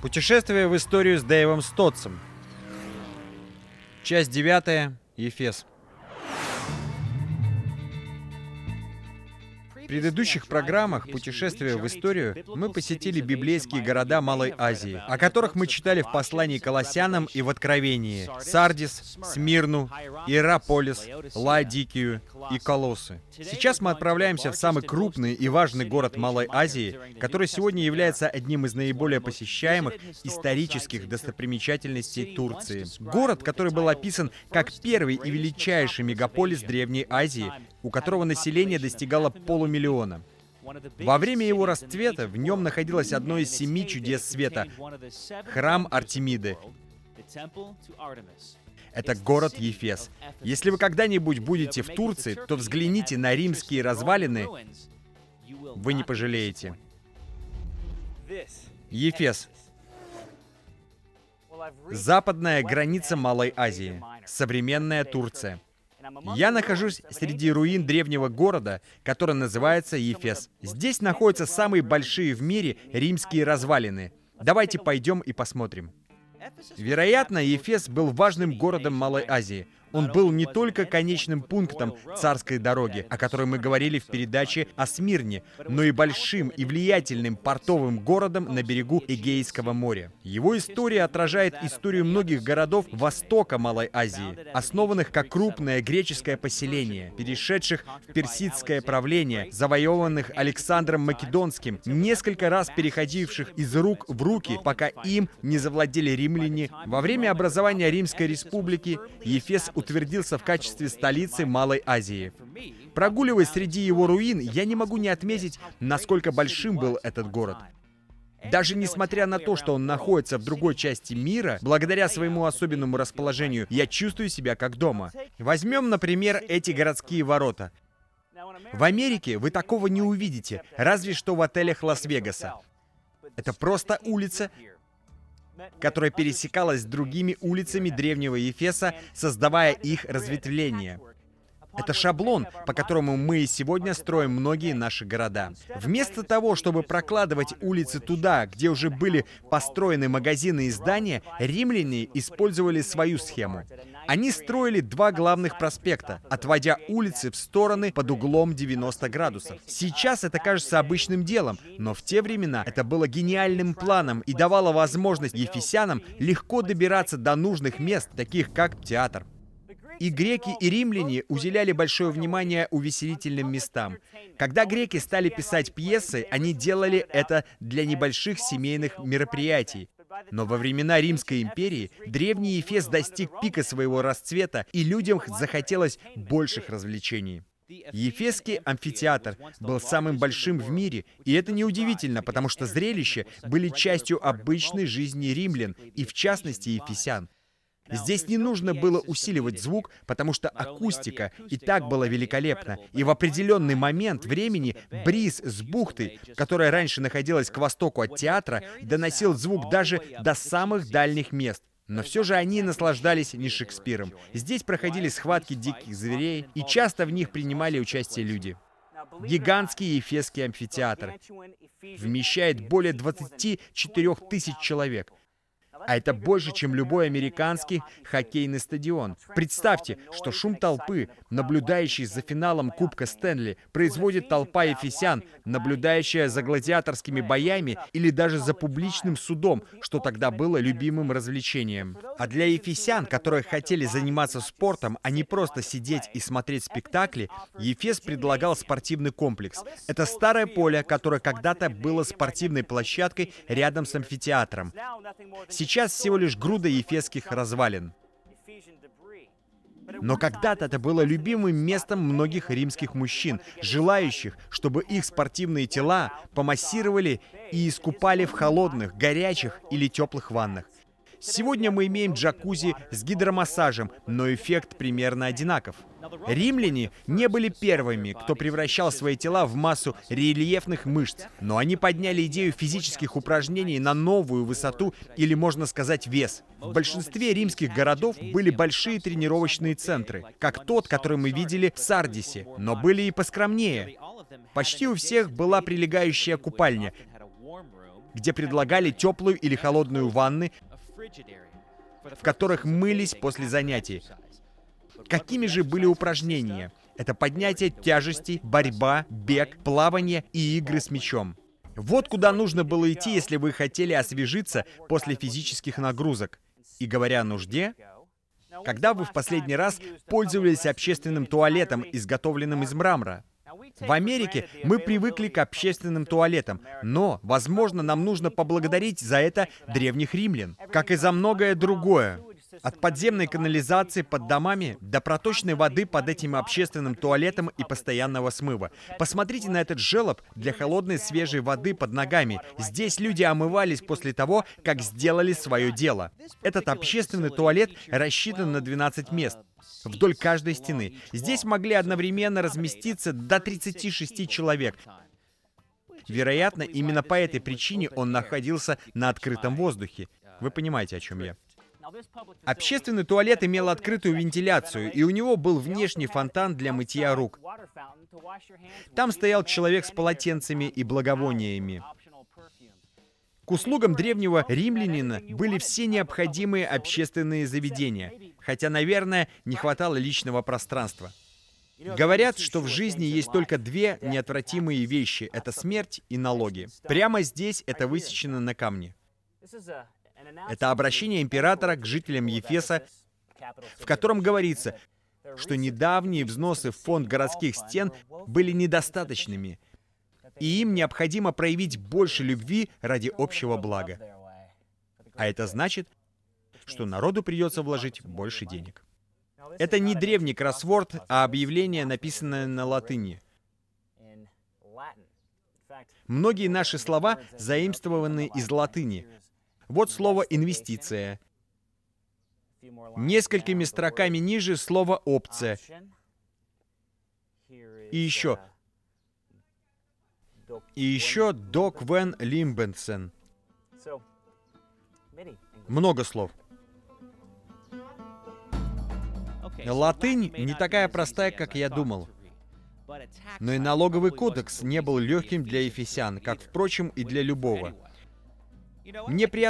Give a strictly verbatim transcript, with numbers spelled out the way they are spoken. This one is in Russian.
Путешествие в историю с Дэйвом Стотсом. Часть девятая. Ефес. В предыдущих программах «Путешествия в историю» мы посетили библейские города Малой Азии, о которых мы читали в послании к Колоссянам и в Откровении: Сардис, Смирну, Иераполис, Лаодикию и Колоссы. Сейчас мы отправляемся в самый крупный и важный город Малой Азии, который сегодня является одним из наиболее посещаемых исторических достопримечательностей Турции. Город, который был описан как первый и величайший мегаполис Древней Азии, у которого население достигало полумиллиона. Во время его расцвета в нем находилось одно из семи чудес света — храм Артемиды. Это город Ефес. Если вы когда-нибудь будете в Турции, то взгляните на римские развалины, вы не пожалеете. Ефес. Западная граница Малой Азии. Современная Турция. Я нахожусь среди руин древнего города, который называется Ефес. Здесь находятся самые большие в мире римские развалины. Давайте пойдем и посмотрим. Вероятно, Ефес был важным городом Малой Азии. Он был не только конечным пунктом царской дороги, о которой мы говорили в передаче о Смирне, но и большим и влиятельным портовым городом на берегу Эгейского моря. Его история отражает историю многих городов востока Малой Азии, основанных как крупное греческое поселение, перешедших в персидское правление, завоеванных Александром Македонским, несколько раз переходивших из рук в руки, пока им не завладели римляне. Во время образования Римской республики Ефес утвердился в качестве столицы Малой Азии. Прогуливаясь среди его руин, я не могу не отметить, насколько большим был этот город. Даже несмотря на то, что он находится в другой части мира, благодаря своему особенному расположению, я чувствую себя как дома. Возьмем, например, эти городские ворота. В Америке вы такого не увидите, разве что в отелях Лас-Вегаса. Это просто улица, которая пересекалась с другими улицами древнего Ефеса, создавая их разветвление. Это шаблон, по которому мы и сегодня строим многие наши города. Вместо того, чтобы прокладывать улицы туда, где уже были построены магазины и здания, римляне использовали свою схему. Они строили два главных проспекта, отводя улицы в стороны под углом девяносто градусов. Сейчас это кажется обычным делом, но в те времена это было гениальным планом и давало возможность ефесянам легко добираться до нужных мест, таких как театр. И греки, и римляне уделяли большое внимание увеселительным местам. Когда греки стали писать пьесы, они делали это для небольших семейных мероприятий. Но во времена Римской империи древний Ефес достиг пика своего расцвета, и людям захотелось больших развлечений. Ефесский амфитеатр был самым большим в мире, и это неудивительно, потому что зрелища были частью обычной жизни римлян, и в частности ефесян. Здесь не нужно было усиливать звук, потому что акустика и так была великолепна. И в определенный момент времени бриз с бухты, которая раньше находилась к востоку от театра, доносил звук даже до самых дальних мест. Но все же они наслаждались не Шекспиром. Здесь проходили схватки диких зверей, и часто в них принимали участие люди. Гигантский Ефесский амфитеатр вмещает более двадцати четырёх тысяч человек. А это больше, чем любой американский хоккейный стадион. Представьте, что шум толпы, наблюдающей за финалом Кубка Стэнли, производит толпа ефесян, наблюдающая за гладиаторскими боями или даже за публичным судом, что тогда было любимым развлечением. А для ефесян, которые хотели заниматься спортом, а не просто сидеть и смотреть спектакли, Ефес предлагал спортивный комплекс. Это старое поле, которое когда-то было спортивной площадкой рядом с амфитеатром. Сейчас всего лишь груда ефесских развалин. Но когда-то это было любимым местом многих римских мужчин, желающих, чтобы их спортивные тела помассировали и искупали в холодных, горячих или теплых ваннах. Сегодня мы имеем джакузи с гидромассажем, но эффект примерно одинаков. Римляне не были первыми, кто превращал свои тела в массу рельефных мышц, но они подняли идею физических упражнений на новую высоту, или, можно сказать, вес. В большинстве римских городов были большие тренировочные центры, как тот, который мы видели в Сардисе, но были и поскромнее. Почти у всех была прилегающая купальня. где предлагали теплую или холодную ванны, в которых мылись после занятий. Какими же были упражнения? Это поднятие тяжестей, борьба, бег, плавание и игры с мячом. Вот куда нужно было идти, если вы хотели освежиться после физических нагрузок. И говоря о нужде, когда вы в последний раз пользовались общественным туалетом, изготовленным из мрамора? В Америке мы привыкли к общественным туалетам, но, возможно, нам нужно поблагодарить за это древних римлян, как и за многое другое. От подземной канализации под домами до проточной воды под этим общественным туалетом и постоянного смыва. Посмотрите на этот желоб для холодной свежей воды под ногами. Здесь люди омывались после того, как сделали свое дело. Этот общественный туалет рассчитан на двенадцать мест вдоль каждой стены. Здесь могли одновременно разместиться до тридцати шести человек. Вероятно, именно по этой причине он находился на открытом воздухе. Вы понимаете, о чем я. Общественный туалет имел открытую вентиляцию, и у него был внешний фонтан для мытья рук. Там стоял человек с полотенцами и благовониями. К услугам древнего римлянина были все необходимые общественные заведения, хотя, наверное, не хватало личного пространства. Говорят, что в жизни есть только две неотвратимые вещи — это смерть и налоги. Прямо здесь это высечено на камне. Это обращение императора к жителям Ефеса, в котором говорится, что недавние взносы в фонд городских стен были недостаточными, и им необходимо проявить больше любви ради общего блага. А это значит, что народу придется вложить больше денег. Это не древний кроссворд, а объявление, написанное на латыни. Многие наши слова заимствованы из латыни. Вот слово «инвестиция». Несколькими строками ниже слово «опция». И еще. И еще «док вен лимбенсен». Много слов. Латынь не такая простая, как я думал. Но и налоговый кодекс не был легким для ефесян, как, впрочем, и для любого. Мне приятно